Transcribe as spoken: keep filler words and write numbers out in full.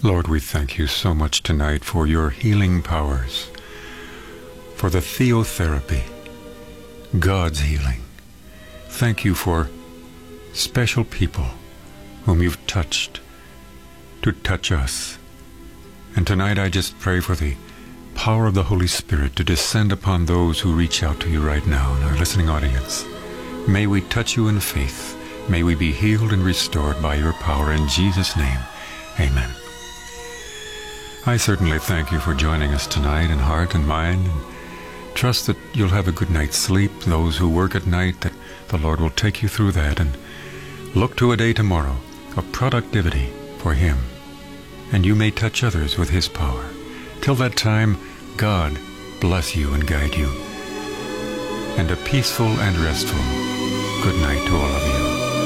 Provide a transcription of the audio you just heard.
Lord, we thank you so much tonight for your healing powers, for the theotherapy, God's healing. Thank you for special people whom you've touched to touch us. And tonight I just pray for the power of the Holy Spirit to descend upon those who reach out to you right now in our listening audience. May we touch you in faith. May we be healed and restored by your power. In Jesus' name, amen. I certainly thank you for joining us tonight in heart and mind, and trust that you'll have a good night's sleep. Those who work at night, that the Lord will take you through that, and look to a day tomorrow of productivity for Him, and you may touch others with His power. Till that time, God bless you and guide you, and a peaceful and restful good night to all of you.